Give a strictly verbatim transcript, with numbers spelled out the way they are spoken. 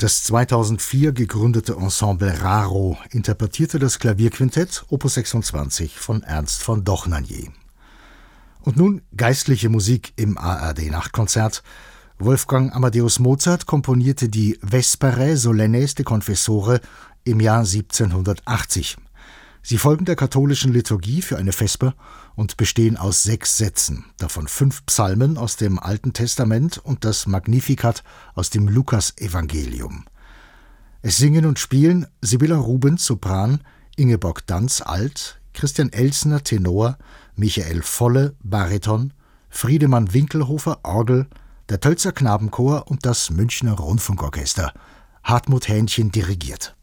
Das zweitausendvier gegründete Ensemble Raro interpretierte das Klavierquintett Opus sechsundzwanzig von Ernst von Dohnanyi. Und nun geistliche Musik im A R D-Nachtkonzert. Wolfgang Amadeus Mozart komponierte die Vesperae Solennes de Confessore im Jahr siebzehnhundertachtzig. Sie folgen der katholischen Liturgie für eine Vesper und bestehen aus sechs Sätzen, davon fünf Psalmen aus dem Alten Testament und das Magnificat aus dem Lukasevangelium. Es singen und spielen Sibylla Rubens Sopran, Ingeborg Danz Alt, Christian Elsner Tenor, Michael Volle Bariton, Friedemann Winkelhofer Orgel, der Tölzer Knabenchor und das Münchner Rundfunkorchester. Hartmut Hähnchen dirigiert.